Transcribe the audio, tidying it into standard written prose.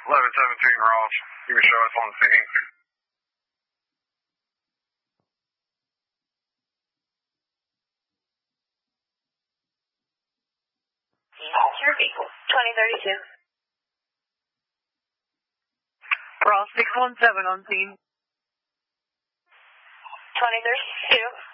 1117 Ross. You can show us on the scene. Your vehicle, 2032. Ross 617 on scene. 2032.